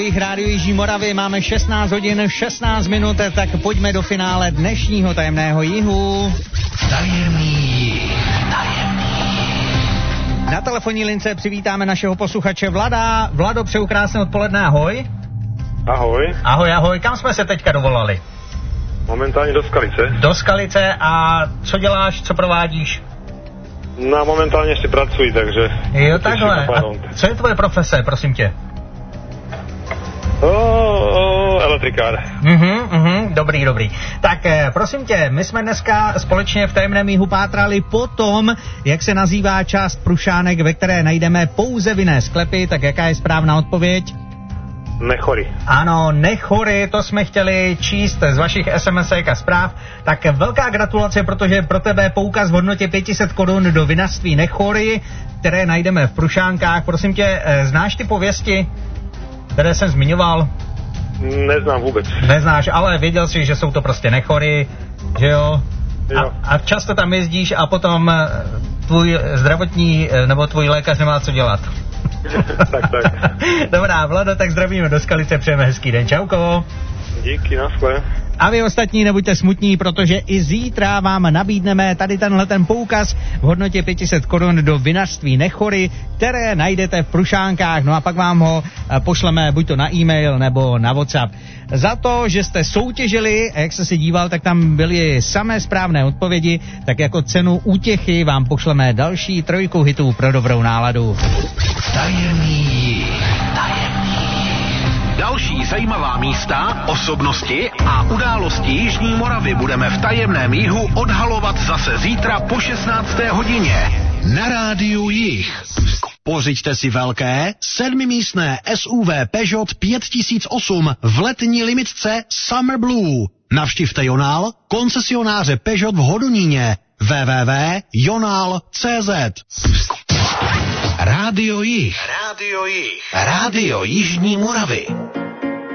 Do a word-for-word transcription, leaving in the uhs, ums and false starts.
Rádio Jižní Moravy, máme šestnáct hodin šestnáct minut, tak pojďme do finále dnešního tajemného jihu. Tajemný jih, tajemný. Na telefonní lince přivítáme našeho posluchače Vlada. Vlado, přeju krásné odpoledne, ahoj. Ahoj. Ahoj, ahoj, kam jsme se teďka dovolali? Momentálně do Skalice. Do Skalice, a co děláš, co provádíš? No, momentálně ještě pracuji, takže... Jo, takhle. A co je tvoje profese, prosím tě? O, o, elektrikár. Mhm, mhm, dobrý, dobrý. Tak eh, prosím tě, my jsme dneska společně v tajemném jihu pátrali po tom, jak se nazývá část Prušánek, ve které najdeme pouze vinné sklepy, tak jaká je správná odpověď? Nechory. Ano, Nechory, to jsme chtěli číst z vašich SMSek a zpráv. Tak velká gratulace, protože pro tebe poukaz v hodnotě pět set korun do vinařství Nechory, které najdeme v Prušánkách. Prosím tě, eh, znáš ty pověsti, které jsem zmiňoval? Neznám vůbec. Neznáš, ale věděl jsi, že jsou to prostě Nechory, že jo? Jo. A, a často tam jezdíš a potom tvůj zdravotní, nebo tvůj lékař nemá co dělat. tak, tak. Dobrá, Vlado, tak zdravíme do Skalice, přejeme hezký den, čauko. Díky, naschle. A vy ostatní nebuďte smutní, protože i zítra vám nabídneme tady tenhle ten poukaz v hodnotě pět set korun do vinařství Nechory, které najdete v Prušánkách, no a pak vám ho pošleme buď to na e-mail nebo na WhatsApp. Za to, že jste soutěžili, a jak jste si díval, tak tam byly samé správné odpovědi, tak jako cenu útěchy vám pošleme další trojku hitů pro dobrou náladu. Tajemný jih, tajemný. Další zajímavá místa, osobnosti a události Jižní Moravy budeme v tajemném jihu odhalovat zase zítra po šestnácté hodině. Na rádiu Jih. Pořiďte si velké sedmimístné S U V Peugeot pět tisíc osm v letní limitce Summer Blue. Navštivte Jonál, koncesionáře Peugeot v Hodoníně. w w w tečka jonál tečka c z. Rádio Jih. Rádio Jih. Rádio Jižní Moravy.